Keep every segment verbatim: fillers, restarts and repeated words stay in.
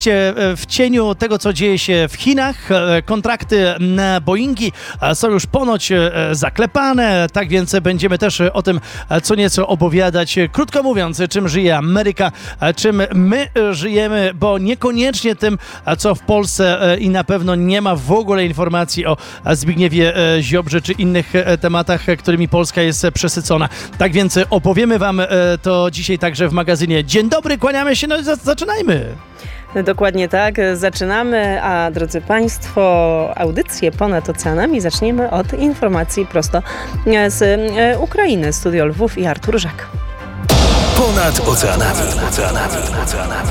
W cieniu tego, co dzieje się w Chinach, kontrakty na Boeingi są już ponoć zaklepane, tak więc będziemy też o tym co nieco opowiadać. Krótko mówiąc, czym żyje Ameryka, czym my żyjemy, bo niekoniecznie tym, co w Polsce i na pewno nie ma w ogóle informacji o Zbigniewie Ziobrze czy innych tematach, którymi Polska jest przesycona. Tak więc opowiemy wam to dzisiaj także w magazynie. Dzień dobry, kłaniamy się, no i zaczynajmy. Dokładnie tak, zaczynamy, a drodzy Państwo, audycję Ponad Oceanami zaczniemy od informacji prosto z Ukrainy. Studio Lwów i Artur Żak. Ponad Oceanami. Oceanami. Oceanami.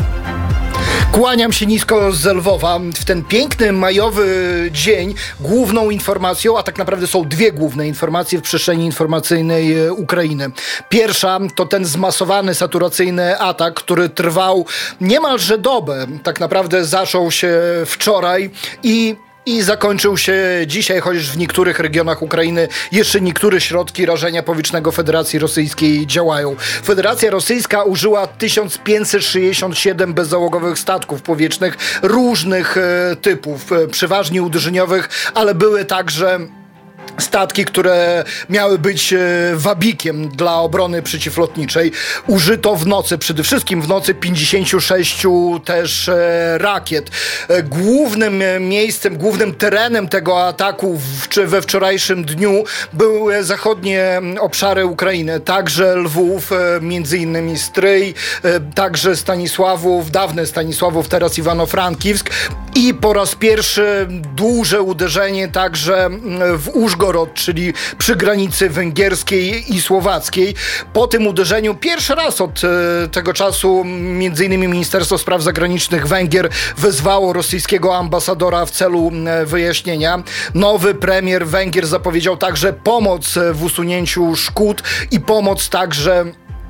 Kłaniam się nisko z Lwowa. W ten piękny majowy dzień główną informacją, a tak naprawdę są dwie główne informacje w przestrzeni informacyjnej Ukrainy. Pierwsza to ten zmasowany, saturacyjny atak, który trwał niemalże dobę. Tak naprawdę zaczął się wczoraj i I zakończył się dzisiaj, chociaż w niektórych regionach Ukrainy jeszcze niektóre środki rażenia powietrznego Federacji Rosyjskiej działają. Federacja Rosyjska użyła tysiąc pięćset sześćdziesiąt siedem bezzałogowych statków powietrznych różnych e, typów, e, przeważnie uderzeniowych, ale były także statki, które miały być wabikiem dla obrony przeciwlotniczej. Użyto w nocy, przede wszystkim w nocy, pięćdziesięciu sześciu też rakiet. Głównym miejscem, głównym terenem tego ataku w, czy we wczorajszym dniu były zachodnie obszary Ukrainy. Także Lwów, między innymi Stryj, także Stanisławów, dawny Stanisławów, teraz Iwano-Frankiwsk i po raz pierwszy duże uderzenie także w Użgorod, czyli przy granicy węgierskiej i słowackiej. Po tym uderzeniu pierwszy raz od e, tego czasu między innymi Ministerstwo Spraw Zagranicznych Węgier wezwało rosyjskiego ambasadora w celu e, wyjaśnienia. Nowy premier Węgier zapowiedział także pomoc w usunięciu szkód i pomoc także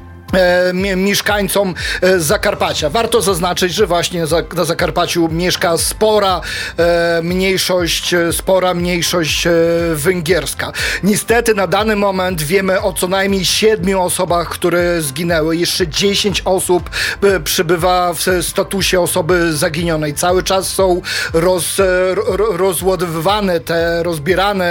E, mieszkańcom e, Zakarpacia. Warto zaznaczyć, że właśnie za, na Zakarpaciu mieszka spora e, mniejszość, spora mniejszość e, węgierska. Niestety na dany moment wiemy o co najmniej siedmiu osobach, które zginęły. Jeszcze dziesięć osób e, przybywa w statusie osoby zaginionej. Cały czas są roz, e, ro, rozładowywane te, rozbierane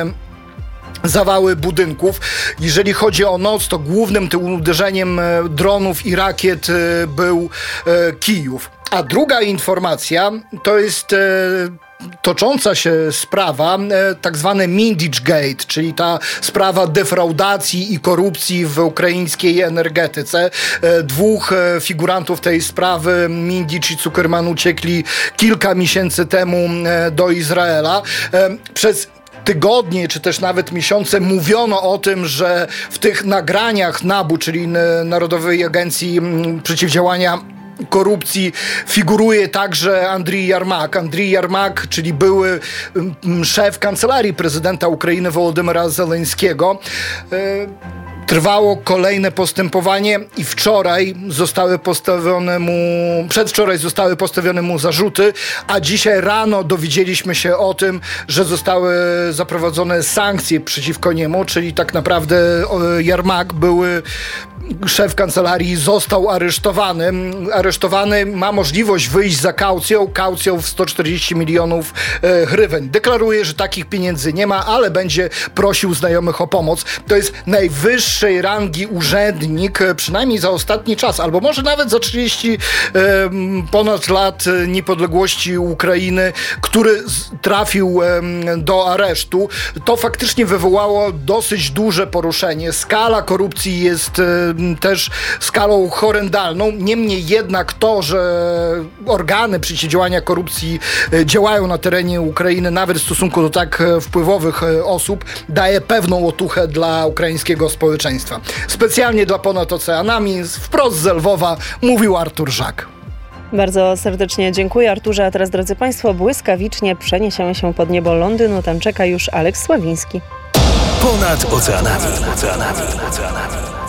zawały budynków. Jeżeli chodzi o noc, to głównym tym uderzeniem dronów i rakiet był Kijów. A druga informacja to jest e, tocząca się sprawa, e, tak zwane Mindich Gate, czyli ta sprawa defraudacji i korupcji w ukraińskiej energetyce. E, dwóch e, figurantów tej sprawy, Mindich i Cukerman, uciekli kilka miesięcy temu e, do Izraela. E, przez tygodnie, czy też nawet miesiące mówiono o tym, że w tych nagraniach NABU, czyli Narodowej Agencji Przeciwdziałania Korupcji, figuruje także Andrii Jarmak. Andrii Jarmak, czyli były szef kancelarii prezydenta Ukrainy Wołodymyra Zeleńskiego. Trwało kolejne postępowanie i wczoraj zostały postawione mu, przedwczoraj zostały postawione mu zarzuty, a dzisiaj rano dowiedzieliśmy się o tym, że zostały zaprowadzone sankcje przeciwko niemu, czyli tak naprawdę Jarmak, były szef kancelarii, został aresztowany. Aresztowany ma możliwość wyjść za kaucją, kaucją w sto czterdzieści milionów e, hryweń. Deklaruje, że takich pieniędzy nie ma, ale będzie prosił znajomych o pomoc. To jest najwyższej rangi urzędnik, przynajmniej za ostatni czas, albo może nawet za trzydzieści e, ponad lat niepodległości Ukrainy, który z, trafił e, do aresztu. To faktycznie wywołało dosyć duże poruszenie. Skala korupcji jest e, też skalą horrendalną. Niemniej jednak to, że organy przeciwdziałania korupcji działają na terenie Ukrainy, nawet w stosunku do tak wpływowych osób, daje pewną otuchę dla ukraińskiego społeczeństwa. Specjalnie dla Ponad Oceanami, wprost z Lwowa, mówił Artur Żak. Bardzo serdecznie dziękuję, Arturze. A teraz, drodzy Państwo, błyskawicznie przeniesiemy się pod niebo Londynu. Tam czeka już Aleks Sławiński. Ponad Oceanami. Oceanami. Oceanami.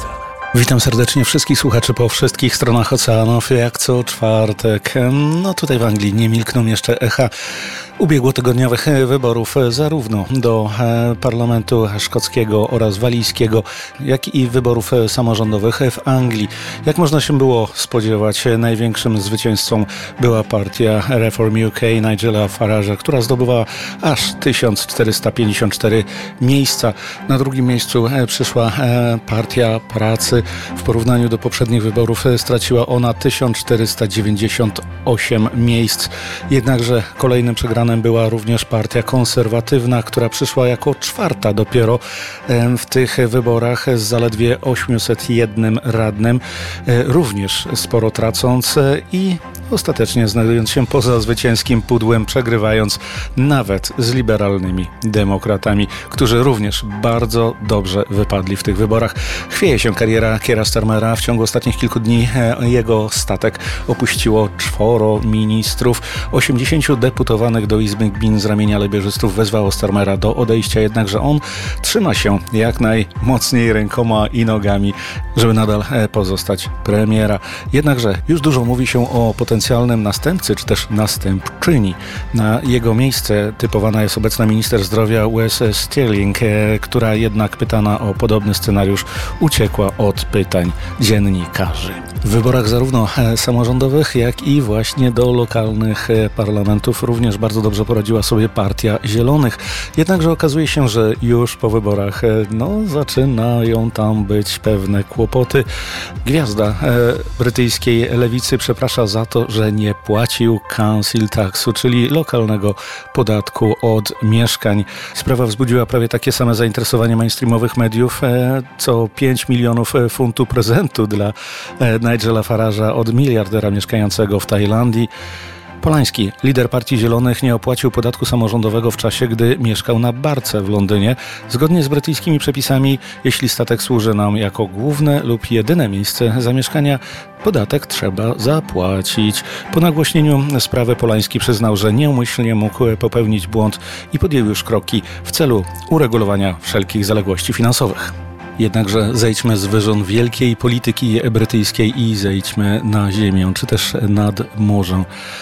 Witam serdecznie wszystkich słuchaczy po wszystkich stronach oceanów, jak co czwartek. No tutaj w Anglii nie milkną jeszcze echa ubiegłotygodniowych wyborów zarówno do Parlamentu Szkockiego oraz Walijskiego, jak i wyborów samorządowych w Anglii. Jak można się było spodziewać, największym zwycięzcą była partia Reform U K Nigela Farage'a, która zdobywała aż tysiąc czterysta pięćdziesiąt cztery miejsca. Na drugim miejscu przyszła Partia Pracy. W porównaniu do poprzednich wyborów straciła ona tysiąc czterysta dziewięćdziesiąt osiem miejsc. Jednakże kolejnym przegranym była również Partia Konserwatywna, która przyszła jako czwarta dopiero w tych wyborach z zaledwie osiemset jeden radnym, również sporo tracąc i ostatecznie znajdując się poza zwycięskim pudłem, przegrywając nawet z liberalnymi demokratami, którzy również bardzo dobrze wypadli w tych wyborach. Chwieje się kariera Keira Starmera. W ciągu ostatnich kilku dni jego statek opuściło czworo ministrów. osiemdziesięciu deputowanych do Izby Gmin z ramienia lejbrzystów wezwało Starmera do odejścia, jednakże on trzyma się jak najmocniej rękoma i nogami, żeby nadal pozostać premiera. Jednakże już dużo mówi się o potencjalnym następcy, czy też następczyni. Na jego miejsce typowana jest obecna minister zdrowia Wes Stirling, która jednak pytana o podobny scenariusz uciekła od pytań dziennikarzy. W wyborach zarówno samorządowych, jak i właśnie do lokalnych parlamentów również bardzo dobrze poradziła sobie Partia Zielonych. Jednakże okazuje się, że już po wyborach no, zaczynają tam być pewne kłopoty. Gwiazda e, brytyjskiej lewicy przeprasza za to, że nie płacił council taxu, czyli lokalnego podatku od mieszkań. Sprawa wzbudziła prawie takie same zainteresowanie mainstreamowych mediów, e, co pięć milionów funtu prezentu dla e, Nigela Farage'a od miliardera mieszkającego w Tajlandii. Polański, lider Partii Zielonych, nie opłacił podatku samorządowego w czasie, gdy mieszkał na barce w Londynie. Zgodnie z brytyjskimi przepisami, jeśli statek służy nam jako główne lub jedyne miejsce zamieszkania, podatek trzeba zapłacić. Po nagłośnieniu sprawy Polański przyznał, że nieumyślnie mógł popełnić błąd i podjął już kroki w celu uregulowania wszelkich zaległości finansowych. Jednakże zejdźmy z wyżyn wielkiej polityki brytyjskiej i zejdźmy na ziemię, czy też nad morzem.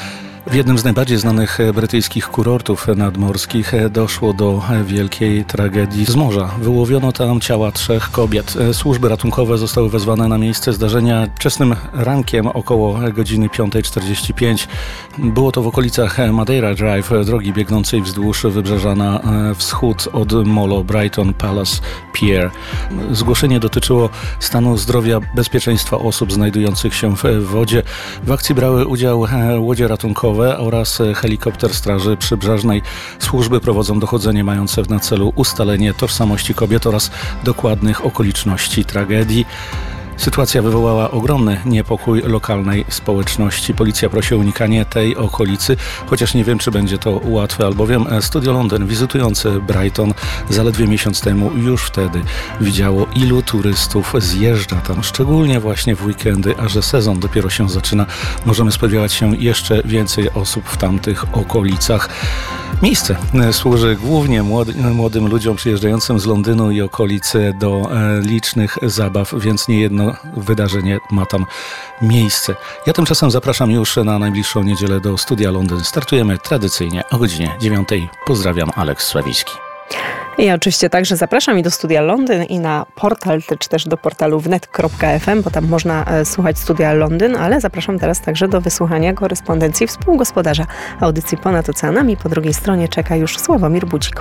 W jednym z najbardziej znanych brytyjskich kurortów nadmorskich doszło do wielkiej tragedii z morza. Wyłowiono tam ciała trzech kobiet. Służby ratunkowe zostały wezwane na miejsce zdarzenia wczesnym rankiem około godziny piąta czterdzieści pięć. Było to w okolicach Madeira Drive, drogi biegnącej wzdłuż wybrzeża na wschód od molo Brighton Palace Pier. Zgłoszenie dotyczyło stanu zdrowia bezpieczeństwa osób znajdujących się w wodzie. W akcji brały udział łodzie ratunkowe oraz helikopter Straży Przybrzeżnej. Służby prowadzą dochodzenie mające na celu ustalenie tożsamości kobiet oraz dokładnych okoliczności tragedii. Sytuacja wywołała ogromny niepokój lokalnej społeczności. Policja prosi o unikanie tej okolicy, chociaż nie wiem, czy będzie to łatwe, albowiem Studio Londyn wizytujące Brighton zaledwie miesiąc temu już wtedy widziało, ilu turystów zjeżdża tam, szczególnie właśnie w weekendy, a że sezon dopiero się zaczyna, możemy spodziewać się jeszcze więcej osób w tamtych okolicach. Miejsce służy głównie młody, młodym ludziom przyjeżdżającym z Londynu i okolicy do e, licznych zabaw, więc niejedno wydarzenie ma tam miejsce. Ja tymczasem zapraszam już na najbliższą niedzielę do Studia Londyn. Startujemy tradycyjnie o godzinie dziewiątej. Pozdrawiam, Aleks Sławicki. I oczywiście także zapraszam i do Studia Londyn i na portal, czy też do portalu wnet kropka f m, bo tam można e, słuchać Studia Londyn, ale zapraszam teraz także do wysłuchania korespondencji współgospodarza audycji Ponad Oceanami. Po drugiej stronie czeka już Sławomir Budzik.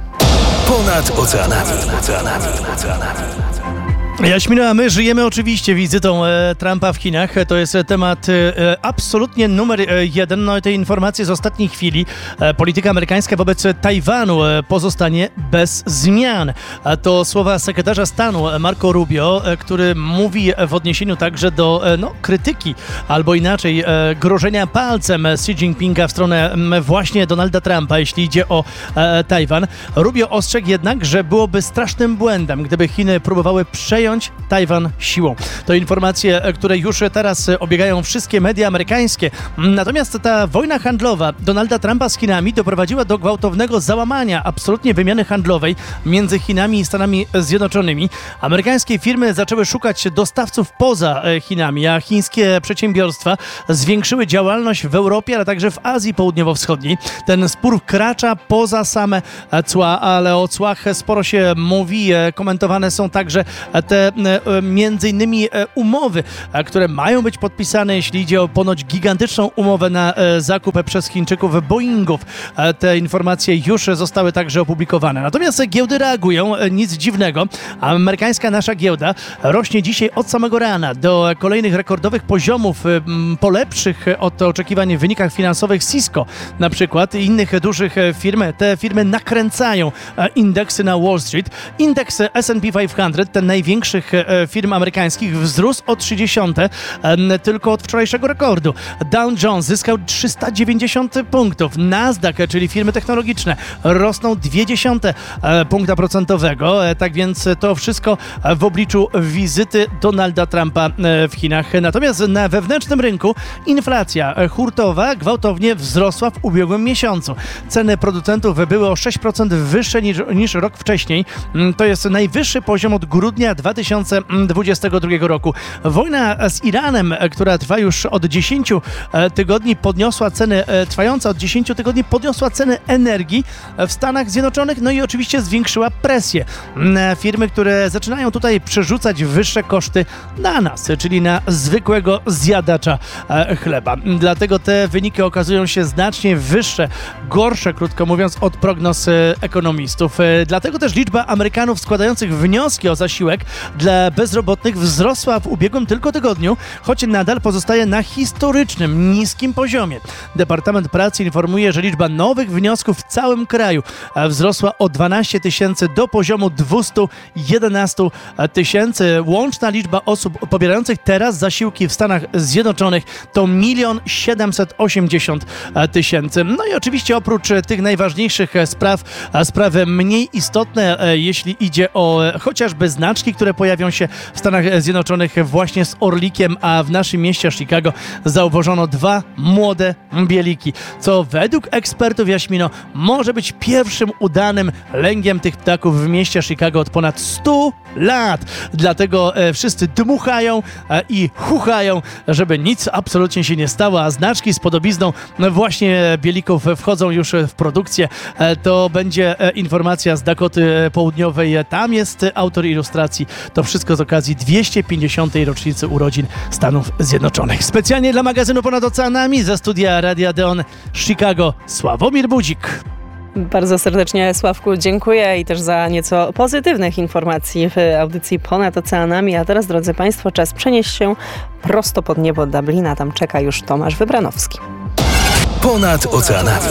Ponad oceanami. oceanami. oceanami. Jaśmino, a my żyjemy oczywiście wizytą e, Trumpa w Chinach. To jest temat e, absolutnie numer e, jeden. No i te informacje z ostatniej chwili. E, polityka amerykańska wobec Tajwanu e, pozostanie bez zmian. A to słowa sekretarza stanu Marco Rubio, e, który mówi w odniesieniu także do e, no, krytyki, albo inaczej e, grożenia palcem Xi Jinpinga w stronę m, właśnie Donalda Trumpa, jeśli idzie o e, Tajwan. Rubio ostrzegł jednak, że byłoby strasznym błędem, gdyby Chiny próbowały przejąć przejąć Tajwan siłą. To informacje, które już teraz obiegają wszystkie media amerykańskie. Natomiast ta wojna handlowa Donalda Trumpa z Chinami doprowadziła do gwałtownego załamania absolutnie wymiany handlowej między Chinami i Stanami Zjednoczonymi. Amerykańskie firmy zaczęły szukać dostawców poza Chinami, a chińskie przedsiębiorstwa zwiększyły działalność w Europie, ale także w Azji Południowo-Wschodniej. Ten spór wkracza poza same cła, ale o cłach sporo się mówi. Komentowane są także te między innymi umowy, które mają być podpisane, jeśli idzie o ponoć gigantyczną umowę na zakup przez Chińczyków Boeingów. Te informacje już zostały także opublikowane. Natomiast giełdy reagują, nic dziwnego. Amerykańska nasza giełda rośnie dzisiaj od samego rana do kolejnych rekordowych poziomów, polepszych od oczekiwań w wynikach finansowych Cisco na przykład i innych dużych firm. Te firmy nakręcają indeksy na Wall Street. Indeks S and P pięćset, ten największych firm amerykańskich, wzrósł o trzydzieści tylko od wczorajszego rekordu. Dow Jones zyskał trzysta dziewięćdziesiąt punktów. Nasdaq, czyli firmy technologiczne, rosną zero przecinek dwa punkta procentowego. Tak więc to wszystko w obliczu wizyty Donalda Trumpa w Chinach. Natomiast na wewnętrznym rynku inflacja hurtowa gwałtownie wzrosła w ubiegłym miesiącu. Ceny producentów były o sześć procent wyższe niż, niż rok wcześniej. To jest najwyższy poziom od grudnia dwa tysiące dwudziestego drugiego roku. Wojna z Iranem, która trwa już od dziesięciu tygodni, podniosła ceny, trwająca od dziesięciu tygodni, podniosła ceny energii w Stanach Zjednoczonych, no i oczywiście zwiększyła presję na firmy, które zaczynają tutaj przerzucać wyższe koszty na nas, czyli na zwykłego zjadacza chleba. Dlatego te wyniki okazują się znacznie wyższe, gorsze, krótko mówiąc, od prognoz ekonomistów. Dlatego też liczba Amerykanów składających wnioski o zasiłek dla bezrobotnych wzrosła w ubiegłym tylko tygodniu, choć nadal pozostaje na historycznym, niskim poziomie. Departament Pracy informuje, że liczba nowych wniosków w całym kraju wzrosła o dwanaście tysięcy do poziomu dwieście jedenaście tysięcy. Łączna liczba osób pobierających teraz zasiłki w Stanach Zjednoczonych to milion siedemset osiemdziesiąt tysięcy. No i oczywiście oprócz tych najważniejszych spraw, sprawy mniej istotne, jeśli idzie o chociażby znaczki, które pojawią się w Stanach Zjednoczonych właśnie z orlikiem, a w naszym mieście Chicago zauważono dwa młode bieliki, co według ekspertów, Jaśmino, może być pierwszym udanym lęgiem tych ptaków w mieście Chicago od ponad stu lat. Dlatego e, wszyscy dmuchają e, i chuchają, żeby nic absolutnie się nie stało, a znaczki z podobizną no właśnie bielików wchodzą już w produkcję. E, to będzie e, informacja z Dakoty Południowej. Tam jest autor ilustracji. To wszystko z okazji dwieście pięćdziesiątej rocznicy urodzin Stanów Zjednoczonych. Specjalnie dla magazynu Ponad Oceanami ze studia Radia Deon Chicago, Sławomir Budzik. Bardzo serdecznie, Sławku, dziękuję i też za nieco pozytywnych informacji w audycji Ponad Oceanami. A teraz, drodzy Państwo, czas przenieść się prosto pod niebo Dublina. Tam czeka już Tomasz Wybranowski. Ponad Oceanami.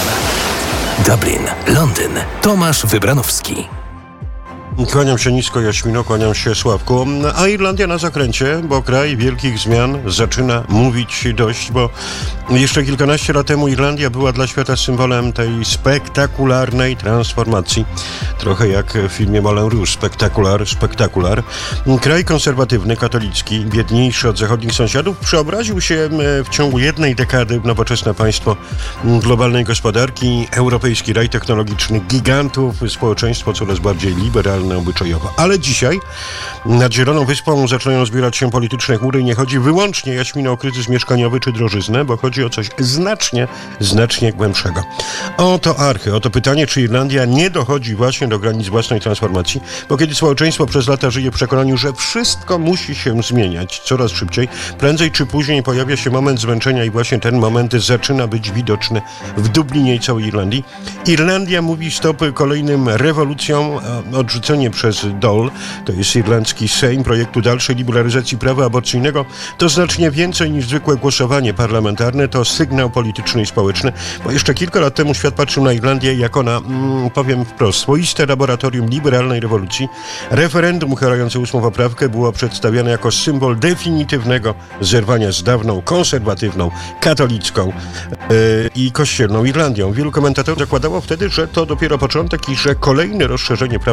Dublin, Londyn. Tomasz Wybranowski. Kłaniam się nisko, Jaśmino, kłaniam się, Sławku. A Irlandia na zakręcie, bo kraj wielkich zmian zaczyna mówić dość, bo jeszcze kilkanaście lat temu Irlandia była dla świata symbolem tej spektakularnej transformacji. Trochę jak w filmie Moulin Rouge, spektakular, spektakular. Kraj konserwatywny, katolicki, biedniejszy od zachodnich sąsiadów, przeobraził się w ciągu jednej dekady w nowoczesne państwo globalnej gospodarki, europejski raj technologiczny, gigantów, społeczeństwo coraz bardziej liberalne obyczajowo. Ale dzisiaj nad Zieloną Wyspą zaczynają zbierać się polityczne chmury i nie chodzi wyłącznie, Jaśmino, o kryzys mieszkaniowy czy drożyznę, bo chodzi o coś znacznie, znacznie głębszego. Oto archy, oto pytanie, czy Irlandia nie dochodzi właśnie do granic własnej transformacji, bo kiedy społeczeństwo przez lata żyje w przekonaniu, że wszystko musi się zmieniać coraz szybciej, prędzej czy później pojawia się moment zmęczenia i właśnie ten moment zaczyna być widoczny w Dublinie i całej Irlandii. Irlandia mówi stop kolejnym rewolucjom, odrzucenie przez D O L, to jest irlandzki Sejm, projektu dalszej liberalizacji prawa aborcyjnego, to znacznie więcej niż zwykłe głosowanie parlamentarne, to sygnał polityczny i społeczny, bo jeszcze kilka lat temu świat patrzył na Irlandię jako na, mm, powiem wprost, swoiste laboratorium liberalnej rewolucji. Referendum uchylające ósmą poprawkę było przedstawiane jako symbol definitywnego zerwania z dawną, konserwatywną, katolicką yy, i kościelną Irlandią. Wielu komentatorów zakładało wtedy, że to dopiero początek i że kolejne rozszerzenie prawa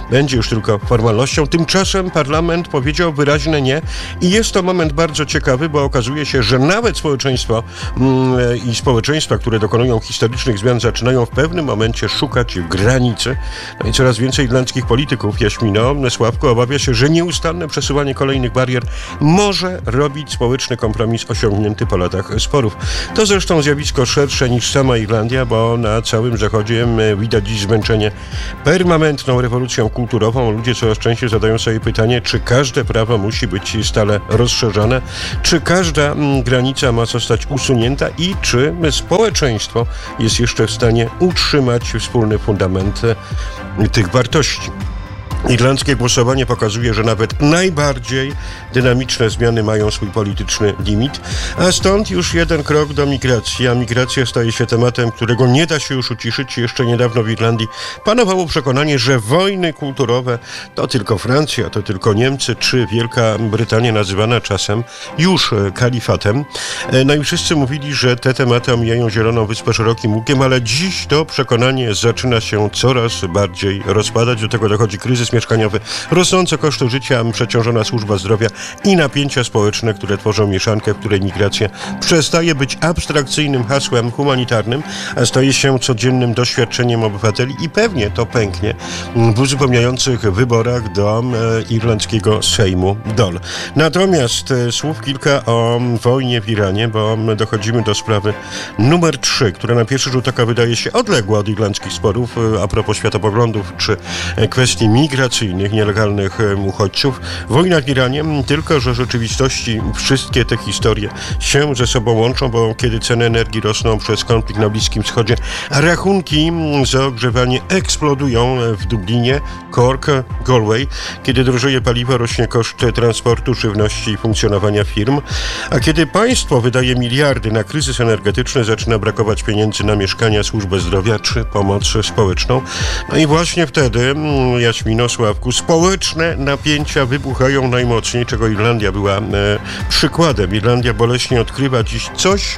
będzie już tylko formalnością. Tymczasem parlament powiedział wyraźne nie i jest to moment bardzo ciekawy, bo okazuje się, że nawet społeczeństwo mm, i społeczeństwa, które dokonują historycznych zmian, zaczynają w pewnym momencie szukać granicy. No i coraz więcej irlandzkich polityków, Jaśmino, Sławko, obawia się, że nieustanne przesuwanie kolejnych barier może robić społeczny kompromis osiągnięty po latach sporów. To zresztą zjawisko szersze niż sama Irlandia, bo na całym zachodzie widać dziś zmęczenie permanentną rewolucją kulturową. Ludzie coraz częściej zadają sobie pytanie, czy każde prawo musi być stale rozszerzane, czy każda granica ma zostać usunięta i czy społeczeństwo jest jeszcze w stanie utrzymać wspólny fundament tych wartości. Irlandzkie głosowanie pokazuje, że nawet najbardziej dynamiczne zmiany mają swój polityczny limit, a stąd już jeden krok do migracji, a migracja staje się tematem, którego nie da się już uciszyć. Jeszcze niedawno w Irlandii panowało przekonanie, że wojny kulturowe to tylko Francja, to tylko Niemcy, czy Wielka Brytania, nazywana czasem już kalifatem. No i wszyscy mówili, że te tematy omijają Zieloną Wyspę szerokim łukiem, ale dziś to przekonanie zaczyna się coraz bardziej rozpadać. Do tego dochodzi kryzys mieszkaniowy, rosnące koszty życia, przeciążona służba zdrowia i napięcia społeczne, które tworzą mieszankę, w której migracja przestaje być abstrakcyjnym hasłem humanitarnym, a staje się codziennym doświadczeniem obywateli i pewnie to pęknie w uzupełniających wyborach do e, irlandzkiego Sejmu Dol. Natomiast e, słów kilka o wojnie w Iranie, bo dochodzimy do sprawy numer trzy, która na pierwszy rzut oka wydaje się odległa od irlandzkich sporów e, a propos światopoglądów czy e, kwestii migracyjnych, nielegalnych uchodźców. Wojna w Iranie, tylko że w rzeczywistości wszystkie te historie się ze sobą łączą, bo kiedy ceny energii rosną przez konflikt na Bliskim Wschodzie, a rachunki za ogrzewanie eksplodują w Dublinie, Cork, Galway, kiedy drożeje paliwo, rośnie koszt transportu, żywności i funkcjonowania firm, a kiedy państwo wydaje miliardy na kryzys energetyczny, zaczyna brakować pieniędzy na mieszkania, służbę zdrowia czy pomoc społeczną. No i właśnie wtedy, Jaśmino, Sławku, społeczne napięcia wybuchają najmocniej, czego Irlandia była e, przykładem. Irlandia boleśnie odkrywa dziś coś,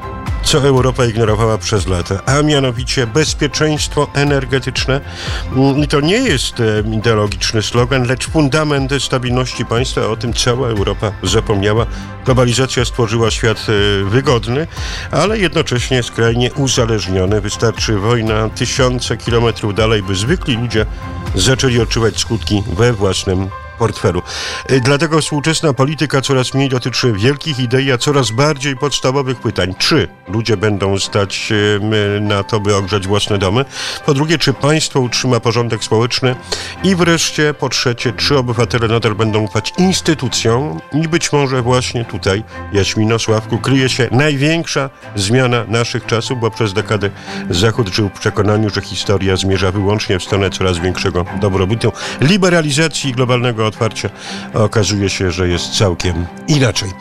co Europa ignorowała przez lata, a mianowicie bezpieczeństwo energetyczne. I to nie jest ideologiczny slogan, lecz fundament stabilności państwa. O tym cała Europa zapomniała. Globalizacja stworzyła świat wygodny, ale jednocześnie skrajnie uzależniony. Wystarczy wojna tysiące kilometrów dalej, by zwykli ludzie zaczęli odczuwać skutki we własnym portfelu. Dlatego współczesna polityka coraz mniej dotyczy wielkich idei, a coraz bardziej podstawowych pytań. Czy ludzie będą stać na to, by ogrzać własne domy? Po drugie, czy państwo utrzyma porządek społeczny? I wreszcie, po trzecie, czy obywatele nadal będą ufać instytucjom? I być może właśnie tutaj, Jaśmino, Sławku, kryje się największa zmiana naszych czasów, bo przez dekady Zachód żył w przekonaniu, że historia zmierza wyłącznie w stronę coraz większego dobrobytu, liberalizacji i globalnego otwarcia. Okazuje się, że jest całkiem inaczej.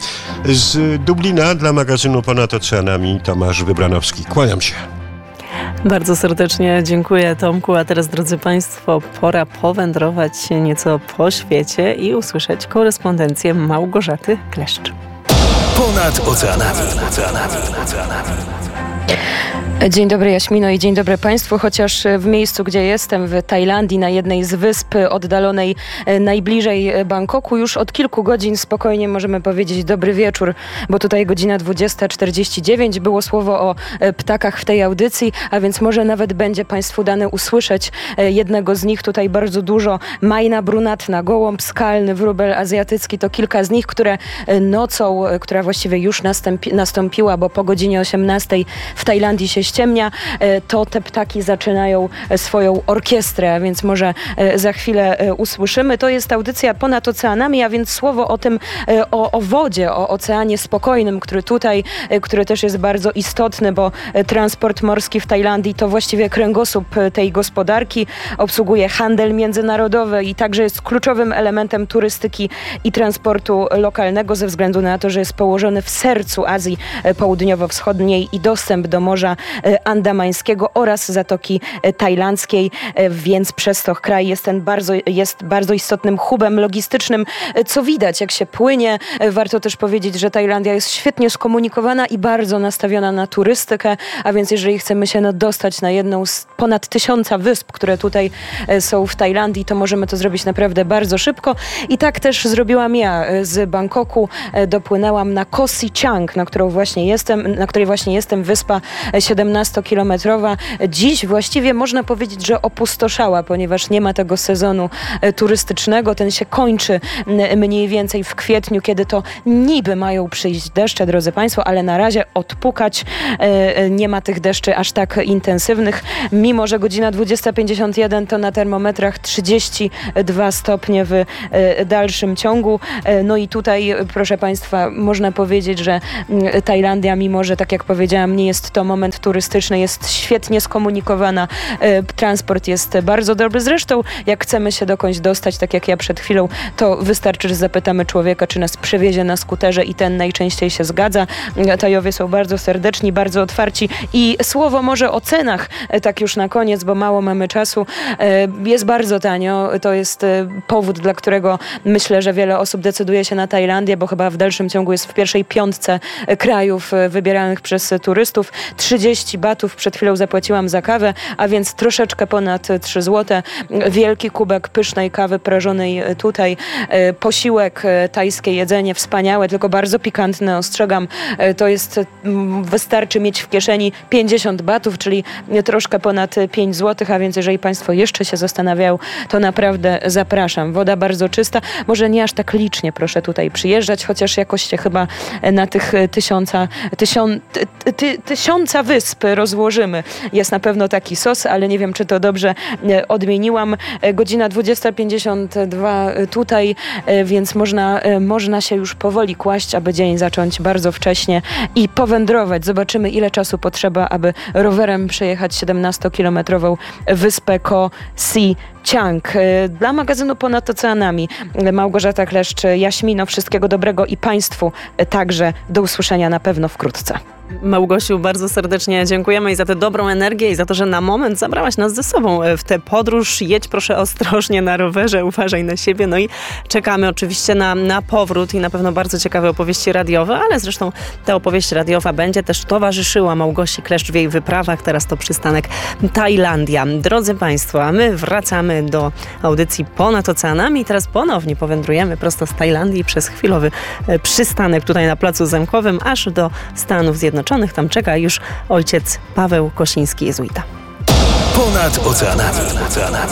Z Dublina dla magazynu Ponad Oceanami Tomasz Wybranowski. Kłaniam się. Bardzo serdecznie dziękuję, Tomku. A teraz, drodzy Państwo, pora powędrować się nieco po świecie i usłyszeć korespondencję Małgorzaty Kleszcz. Ponad Oceanami. Oceanami. Oceanami. Dzień dobry, Jaśmino, i dzień dobry Państwu. Chociaż w miejscu, gdzie jestem, w Tajlandii, na jednej z wysp oddalonej najbliżej Bangkoku, już od kilku godzin spokojnie możemy powiedzieć dobry wieczór, bo tutaj godzina dwudziesta czterdzieści dziewięć. Było słowo o ptakach w tej audycji, a więc może nawet będzie Państwu dane usłyszeć jednego z nich. Tutaj bardzo dużo. Majna brunatna, gołąb skalny, wróbel azjatycki to kilka z nich, które nocą, która właściwie już nastąpi, nastąpiła, bo po godzinie osiemnastej w Tajlandii się ściemnia, to te ptaki zaczynają swoją orkiestrę, a więc może za chwilę usłyszymy. To jest audycja Ponad Oceanami, a więc słowo o tym, o, o wodzie, o oceanie spokojnym, który tutaj, który też jest bardzo istotny, bo transport morski w Tajlandii to właściwie kręgosłup tej gospodarki, obsługuje handel międzynarodowy i także jest kluczowym elementem turystyki i transportu lokalnego ze względu na to, że jest położony w sercu Azji Południowo-Wschodniej i dostęp do morza Andamańskiego oraz Zatoki Tajlandzkiej, więc przez to kraj jest ten bardzo, jest bardzo istotnym hubem logistycznym, co widać, jak się płynie. Warto też powiedzieć, że Tajlandia jest świetnie skomunikowana i bardzo nastawiona na turystykę, a więc jeżeli chcemy się no, dostać na jedną z ponad tysiąca wysp, które tutaj są w Tajlandii, to możemy to zrobić naprawdę bardzo szybko. I tak też zrobiłam ja. Z Bangkoku dopłynęłam na Koh Si Chang, na którą właśnie jestem, na której właśnie jestem, wyspa siedemnastokilometrowa. Dziś właściwie można powiedzieć, że opustoszała, ponieważ nie ma tego sezonu turystycznego. Ten się kończy mniej więcej w kwietniu, kiedy to niby mają przyjść deszcze, drodzy Państwo, ale na razie odpukać. Nie ma tych deszczy aż tak intensywnych, mimo że godzina dwudziesta pięćdziesiąt jeden to na termometrach trzydzieści dwa stopnie w dalszym ciągu. No i tutaj, proszę Państwa, można powiedzieć, że Tajlandia, mimo że, tak jak powiedziałam, nie jest to moment turystyczny, jest świetnie skomunikowana. Transport jest bardzo dobry. Zresztą, jak chcemy się dokądś dostać, tak jak ja przed chwilą, to wystarczy, że zapytamy człowieka, czy nas przewiezie na skuterze i ten najczęściej się zgadza. Tajowie są bardzo serdeczni, bardzo otwarci i słowo może o cenach, tak już na koniec, bo mało mamy czasu. Jest bardzo tanio. To jest powód, dla którego myślę, że wiele osób decyduje się na Tajlandię, bo chyba w dalszym ciągu jest w pierwszej piątce krajów wybieranych przez turystów. trzydzieści batów przed chwilą zapłaciłam za kawę, a więc troszeczkę ponad trzy złote. Wielki kubek pysznej kawy prażonej tutaj. Posiłek, tajskie jedzenie wspaniałe, tylko bardzo pikantne, ostrzegam. To jest, wystarczy mieć w kieszeni pięćdziesiąt batów, czyli troszkę ponad pięć złotych, a więc jeżeli Państwo jeszcze się zastanawiają, to naprawdę zapraszam. Woda bardzo czysta. Może nie aż tak licznie proszę tutaj przyjeżdżać, chociaż jakoś się chyba na tych tysiąca, tysiąc, ty, ty, tysiąca wysp rozłożymy. Jest na pewno taki sos, ale nie wiem, czy to dobrze odmieniłam. Godzina dwudziesta pięćdziesiąt dwa tutaj, więc można, można się już powoli kłaść, aby dzień zacząć bardzo wcześnie i powędrować. Zobaczymy, ile czasu potrzeba, aby rowerem przejechać siedemnastokilometrową wyspę Koh Si Chang. Dla magazynu Ponad Oceanami Małgorzata Kleszcz, Jaśmino, wszystkiego dobrego i Państwu także do usłyszenia na pewno wkrótce. Małgosiu, bardzo serdecznie dziękujemy i za tę dobrą energię i za to, że na moment zabrałaś nas ze sobą w tę podróż. Jedź proszę ostrożnie na rowerze, uważaj na siebie. No i czekamy oczywiście na, na powrót i na pewno bardzo ciekawe opowieści radiowe, ale zresztą ta opowieść radiowa będzie też towarzyszyła Małgosi Kleszcz w jej wyprawach. Teraz to przystanek Tajlandia. Drodzy Państwo, a my wracamy do audycji Ponad Oceanami i teraz ponownie powędrujemy prosto z Tajlandii przez chwilowy przystanek tutaj na Placu Zamkowym, aż do Stanów Zjednoczonych. Tam czeka już ojciec Paweł Kosiński, jezuita. Ponad oceanami. oceanami.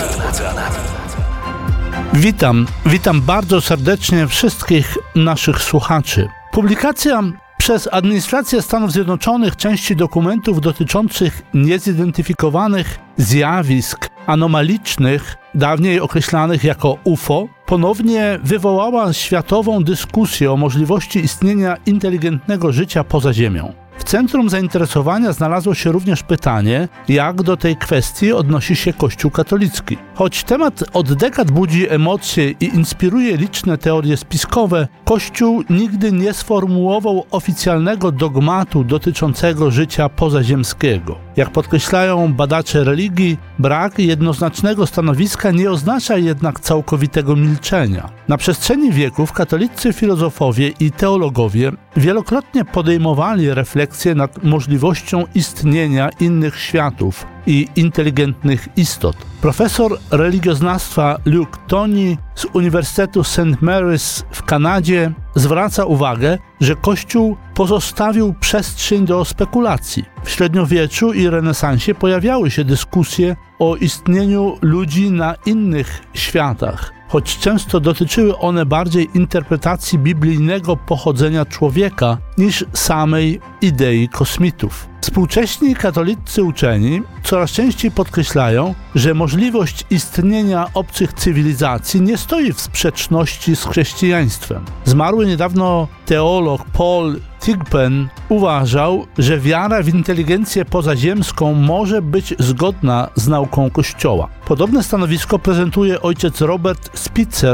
Witam, witam bardzo serdecznie wszystkich naszych słuchaczy. Publikacja przez Administrację Stanów Zjednoczonych części dokumentów dotyczących niezidentyfikowanych zjawisk anomalicznych, dawniej określanych jako U F O, ponownie wywołała światową dyskusję o możliwości istnienia inteligentnego życia poza Ziemią. W centrum zainteresowania znalazło się również pytanie, jak do tej kwestii odnosi się Kościół katolicki. Choć temat od dekad budzi emocje i inspiruje liczne teorie spiskowe, Kościół nigdy nie sformułował oficjalnego dogmatu dotyczącego życia pozaziemskiego. Jak podkreślają badacze religii, brak jednoznacznego stanowiska nie oznacza jednak całkowitego milczenia. Na przestrzeni wieków katolicy filozofowie i teologowie wielokrotnie podejmowali refleksję nad możliwością istnienia innych światów i inteligentnych istot. Profesor religioznawstwa Luke Tony z Uniwersytetu Saint Mary's w Kanadzie zwraca uwagę, że Kościół pozostawił przestrzeń do spekulacji. W średniowieczu i renesansie pojawiały się dyskusje o istnieniu ludzi na innych światach, choć często dotyczyły one bardziej interpretacji biblijnego pochodzenia człowieka niż samej idei kosmitów. Współcześni katolicy uczeni coraz częściej podkreślają, że możliwość istnienia obcych cywilizacji nie stoi w sprzeczności z chrześcijaństwem. Zmarły niedawno teolog Paul Thigpen uważał, że wiara w inteligencję pozaziemską może być zgodna z nauką Kościoła. Podobne stanowisko prezentuje ojciec Robert Spitzer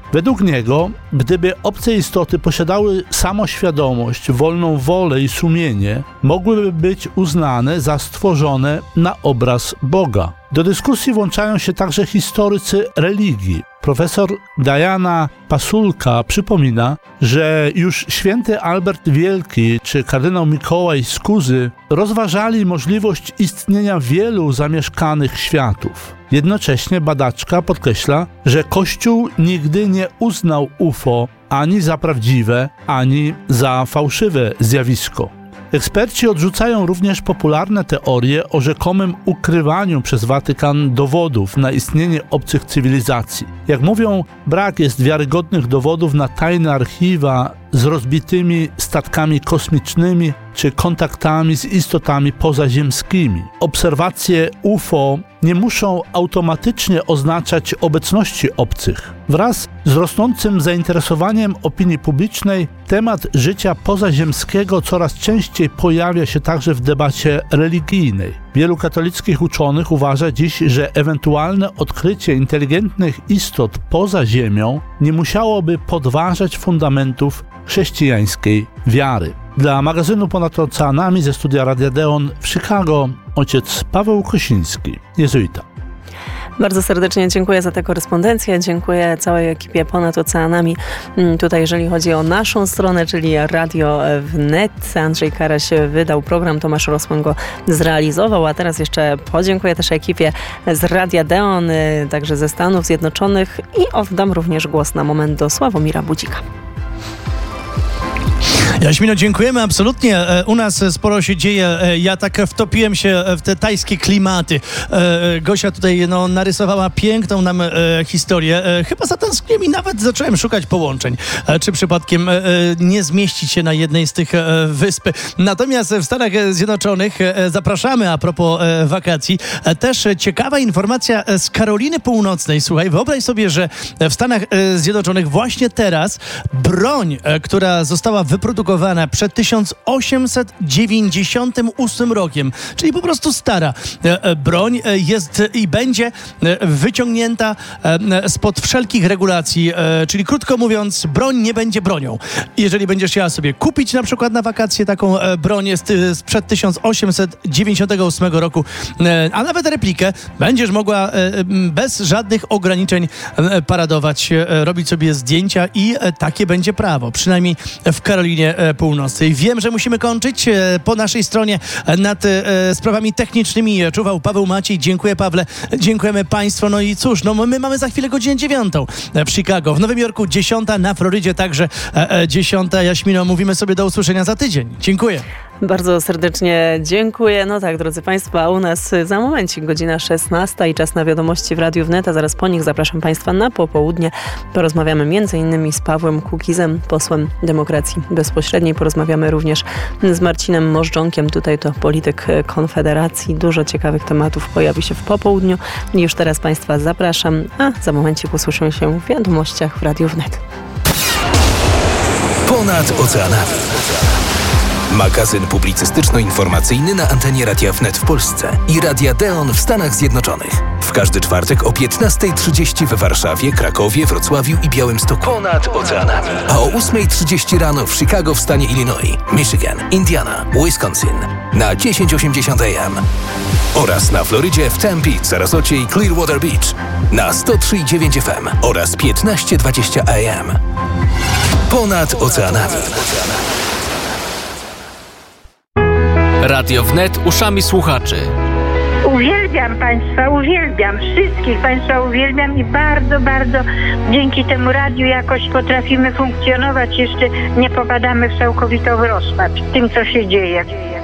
Według niego, gdyby obce istoty posiadały samoświadomość, wolną wolę i sumienie, mogłyby być uznane za stworzone na obraz Boga. Do dyskusji włączają się także historycy religii. Profesor Diana Pasulka przypomina, że już święty Albert Wielki czy kardynał Mikołaj z Kuzy rozważali możliwość istnienia wielu zamieszkanych światów. Jednocześnie badaczka podkreśla, że Kościół nigdy nie uznał U F O ani za prawdziwe, ani za fałszywe zjawisko. Eksperci odrzucają również popularne teorie o rzekomym ukrywaniu przez Watykan dowodów na istnienie obcych cywilizacji. Jak mówią, brak jest wiarygodnych dowodów na tajne archiwa z rozbitymi statkami kosmicznymi czy kontaktami z istotami pozaziemskimi. Obserwacje U F O nie muszą automatycznie oznaczać obecności obcych. Wraz z rosnącym zainteresowaniem opinii publicznej temat życia pozaziemskiego coraz częściej pojawia się także w debacie religijnej. Wielu katolickich uczonych uważa dziś, że ewentualne odkrycie inteligentnych istot poza Ziemią nie musiałoby podważać fundamentów chrześcijańskiej wiary. Dla magazynu Ponad Oceanami ze studia Radia Deon w Chicago ojciec Paweł Kosiński, jezuita. Bardzo serdecznie dziękuję za tę korespondencję, dziękuję całej ekipie Ponad Oceanami. Tutaj jeżeli chodzi o naszą stronę, czyli Radio Wnet, Andrzej Karaś wydał program, Tomasz Rosman go zrealizował, a teraz jeszcze podziękuję też ekipie z Radia Deon, także ze Stanów Zjednoczonych i oddam również głos na moment do Sławomira Budzika. Jaśmino, dziękujemy absolutnie. U nas sporo się dzieje. Ja tak wtopiłem się w te tajskie klimaty. Gosia tutaj no, narysowała piękną nam historię. Chyba zatęskniłem i nawet zacząłem szukać połączeń. Czy przypadkiem nie zmieścić się na jednej z tych wysp. Natomiast w Stanach Zjednoczonych zapraszamy a propos wakacji. Też ciekawa informacja z Karoliny Północnej. Słuchaj, wyobraź sobie, że w Stanach Zjednoczonych właśnie teraz broń, która została wyprodukowana przed tysiąc osiemset dziewięćdziesiątym ósmym rokiem, czyli po prostu stara broń jest i będzie wyciągnięta spod wszelkich regulacji, czyli krótko mówiąc, broń nie będzie bronią. Jeżeli będziesz chciała sobie kupić na przykład na wakacje taką broń sprzed tysiąc osiemset dziewięćdziesiątego ósmego roku, a nawet replikę, będziesz mogła bez żadnych ograniczeń paradować, robić sobie zdjęcia i takie będzie prawo, przynajmniej w Karolinie Północnej. Wiem, że musimy kończyć. Po naszej stronie nad e, sprawami technicznymi czuwał Paweł Maciej. Dziękuję, Pawle. Dziękujemy Państwu. No i cóż, no my mamy za chwilę godzinę dziewiątą w Chicago. W Nowym Jorku dziesiąta, na Florydzie także e, dziesiąta. Jaśmino, mówimy sobie do usłyszenia za tydzień. Dziękuję. Bardzo serdecznie dziękuję. No tak, drodzy Państwo, a u nas za momencik godzina szesnasta i czas na wiadomości w Radiu Wnet, a zaraz po nich zapraszam Państwa na popołudnie. Porozmawiamy między innymi z Pawłem Kukizem, posłem Demokracji Bezpośredniej. Porozmawiamy również z Marcinem Możdżonkiem. Tutaj to polityk Konfederacji. Dużo ciekawych tematów pojawi się w popołudniu. I już teraz Państwa zapraszam, a za momencik usłyszymy się w wiadomościach w Radiu Wnet. Ponad Oceanami. Magazyn publicystyczno-informacyjny na antenie Radia Wnet w Polsce i Radia Deon w Stanach Zjednoczonych. W każdy czwartek o piętnasta trzydzieści we Warszawie, Krakowie, Wrocławiu i Białymstoku. Ponad Oceanami. A o ósma trzydzieści rano w Chicago w stanie Illinois, Michigan, Indiana, Wisconsin na tysiąc osiemdziesiąt A M. Oraz na Florydzie w Tempe, Sarasocie i Clearwater Beach na sto trzy i dziewięć F M oraz piętnaście dwadzieścia A M. Ponad Oceanami. Radio Wnet uszami słuchaczy. Uwielbiam Państwa, uwielbiam. Wszystkich Państwa uwielbiam i bardzo, bardzo dzięki temu radiu jakoś potrafimy funkcjonować. Jeszcze nie popadamy w całkowitą rozpacz tym, co się dzieje.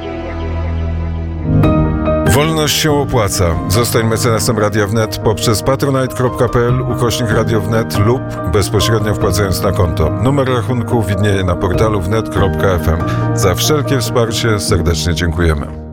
Wolność się opłaca. Zostań mecenasem Radia Wnet poprzez patronite kropka p l ukośnik Radio Wnet lub bezpośrednio wpłacając na konto. Numer rachunku widnieje na portalu wnet kropka f m. Za wszelkie wsparcie serdecznie dziękujemy.